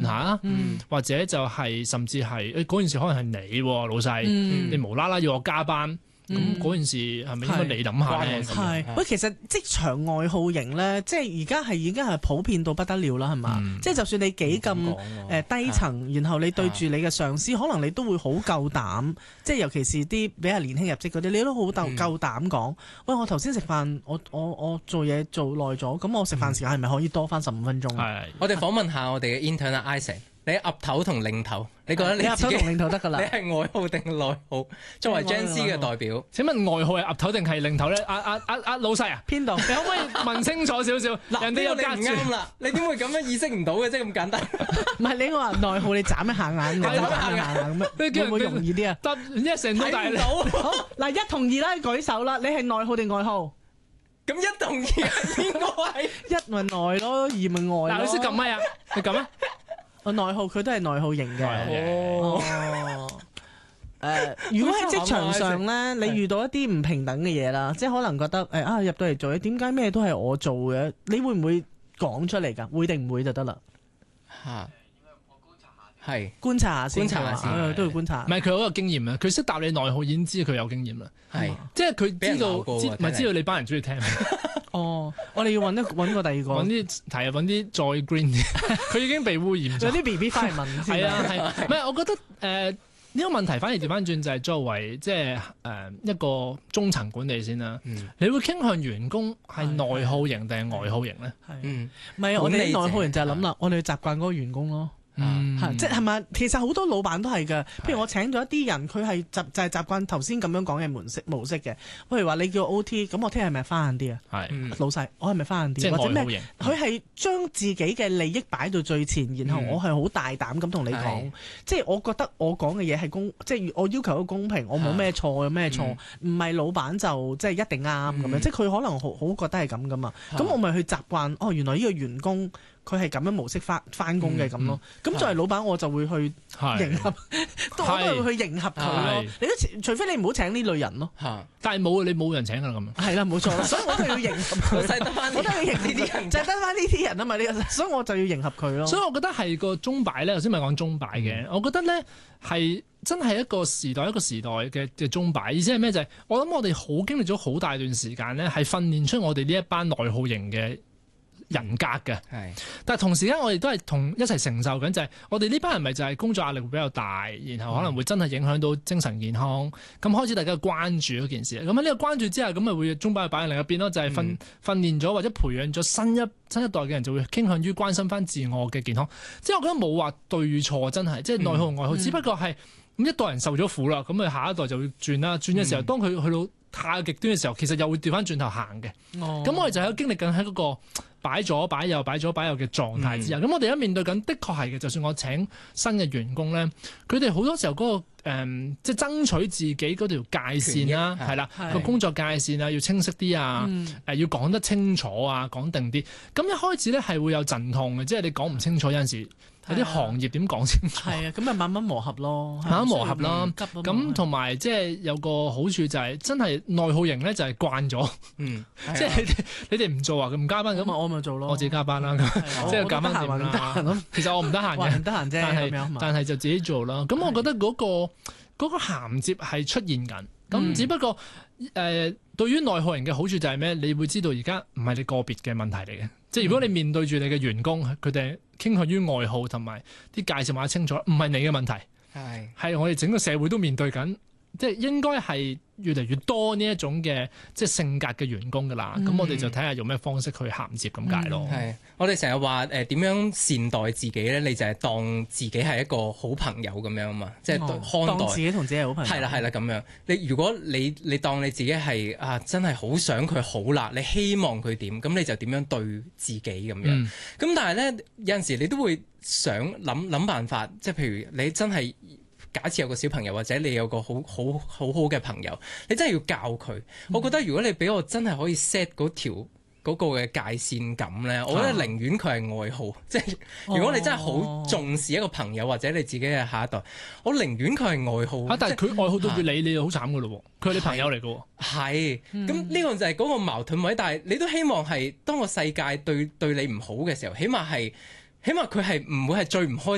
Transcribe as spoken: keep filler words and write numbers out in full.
下， 嗯、 或者就係甚至係誒嗰件事可能係你老細， 嗯、 你無啦啦要我加班。咁嗰、嗯、件事係咪應該你諗下咧？ 係喂，其實職場愛好型咧，即係而家係已經係普遍到不得了啦，係嘛？嗯、即係就算你幾咁誒低層，啊、然後你對住你嘅上司，啊、可能你都會好夠膽，即係尤其是啲比較年輕入職嗰啲，你都好夠夠膽講。喂，我頭先食飯，我我我做嘢做耐咗，咁我食飯時間係咪可以多翻十五分鐘？ 係、嗯，我哋訪問下我哋嘅 intern 阿 Isaac。你岌頭同擰頭，你覺得你自己岌頭同擰頭得㗎啦？ 你係愛好定內好？作為 Gen Z 嘅代表， 請問愛好係岌頭定係擰頭咧？阿阿阿阿老細啊， 邊度？ 你可唔可以問清楚少少？人哋又你唔啱啦，你點會咁樣意識唔到嘅？即係咁簡單。 唔係你話內好，你眨一下眼，眨一下眼咁樣，會唔會容易啲啊？ 得一成都睇唔到。好嗱，一同二啦，舉手啦。你係內好定愛好？ 咁一同二係邊個係？ 一咪內咯，二咪外。 嗱，你識撳咩啊？你撳啊？ 我內耗佢都係內耗型嘅。哦，誒，如果喺職場上咧，你遇到一啲唔平等嘅嘢啦，即係可能覺得誒啊入到嚟做嘢，點解咩都係我做嘅？你會唔會講出嚟㗎？會定唔會就得啦？ 嚇，係觀察下先， 觀察下先， 都要觀察。 唔係佢有嗰個經驗啊，佢識答你內耗已經知佢有經驗啦。係，即係佢知道，唔係知道你班人中意聽。 哦，我哋要揾一揾個第二個， 揾啲係啊，揾啲再 green 啲。佢已經被污染咗。 有啲 B B 翻嚟問先。 係啊係，唔係我覺得誒呢、呃呢個問題反而調翻轉就係作為即係誒、呃、一個中層管理先啦。嗯、你會傾向員工係內耗型定係外耗型咧？係，嗯， 唔係我哋內耗型就係諗啦，我哋要習慣嗰個員工咯。嗯，即係咪？其實好多老闆都係㗎。譬如我請咗一啲人，佢係習就係習慣頭先咁樣講嘅模式模式嘅。譬如話你叫 O T，咁我聽日係咪翻晏啲啊？係，嗯、老細，我係咪翻晏啲？或者咩？佢係將自己嘅利益擺到最前，然後我係好大膽咁同你講。嗯、即係我覺得我講嘅嘢係公，即係我要求個公平，我冇咩錯，有咩錯？唔係、嗯、老闆就即係一定啱咁樣。嗯、即係佢可能好好覺得係咁㗎嘛。咁、嗯、我咪去習慣。哦，原來呢個員工。佢係咁樣模式翻翻工嘅咁咯，咁作為老闆我就會去迎合，都我都會去迎合佢咯。你都除非你唔好請呢類人咯， 但係冇你冇人請㗎啦咁。 係啦，冇錯啦，所以我就要迎合佢。我得翻呢啲人，就係得翻呢啲人啊嘛，呢個，所以我就要迎合佢咯。 所以我覺得係個鐘擺咧，頭先咪講鐘擺嘅，我覺得咧係真係一個時代一個時代嘅嘅鐘擺，意思係咩？就係我諗我哋好經歷咗好大段時間咧，係訓練出我哋呢一班內耗型嘅人格嘅，係，但係同時間我哋都係同一齊承受緊，就係我哋呢班人咪就係工作壓力會比較大，然後可能會真係影響到精神健康，咁開始大家關注嗰件事，咁喺呢個關注之下，咁咪會鐘擺擺喺另一邊咯，就係訓、嗯、訓練咗或者培養咗新一新一代嘅人就會傾向於關心翻自我嘅健康，即係我覺得冇話對錯，真係即係內耗外耗，嗯、只不過係咁一代人受咗苦啦，咁佢下一代就會轉啦，轉嘅時候，嗯、當佢去到太極端嘅時候，其實又會調翻轉頭行嘅，咁、哦、我哋就喺經歷緊喺嗰個擺左擺右擺左擺右嘅狀態之下，咁、嗯、我哋而家面對緊的確係嘅，就算我請新嘅員工咧，佢哋好多時候嗰、嗰個、嗯、即係爭取自己嗰條界線啦，係啦個工作界線啊要清晰啲啊，誒、嗯呃、要講得清楚啊，講定啲，咁一開始咧係會有陣痛嘅，即係你講唔清楚有陣時。有啲行業點講清楚？係啊，咁咪慢慢磨合咯，慢慢磨合啦。咁同埋即係有個好處就係真係內耗型咧，就係慣咗。嗯，即係你哋你哋唔做啊，唔加班咁，我咪做咯。我自己加班啦，即係減翻點啦。其實我唔得閒嘅，得閒啫。但係但係就自己做啦。咁我覺得嗰個嗰個銜接係出現緊。咁只不過誒，對於內耗型嘅好處就係咩？你會知道而家唔係你個別嘅問題嚟嘅。即係如果你面對住你嘅員工，佢哋傾向於外耗同埋啲界線畫得清楚，唔係你嘅問題，係係我哋整個社會都面對緊，即係應該係越嚟越多呢一種嘅即係性格嘅員工㗎啦。咁、嗯、我哋就睇下用咩方式去銜接咁解咯。 係、嗯、我哋成日話誒點樣善待自己咧？你就係當自己係一個好朋友咁樣啊嘛，即係看待、哦、當自己同自己係好朋友。係啦係啦咁樣。你如果你你當你自己係啊真係好想佢好啦，你希望佢點，咁你就點樣對自己咁樣。咁、嗯、但係咧有陣時你都會想諗諗辦法，即係譬如你真係。假設有個小朋友或者你有個好好好好嘅朋友，你真係要教佢。嗯、我覺得如果你俾我真係可以 set 嗰條嗰個嘅界線感咧，我覺得寧願佢係外耗。即係如果你真係好重視一個朋友或者你自己嘅下一代，我寧願佢係外耗。 啊、但係佢外耗到佢你，你就好慘噶咯。佢係你朋友嚟噶。 係，咁呢個就係嗰個矛盾位。但係你都希望係當個世界對對你唔好嘅時候，起碼係。起碼佢係唔會係最唔開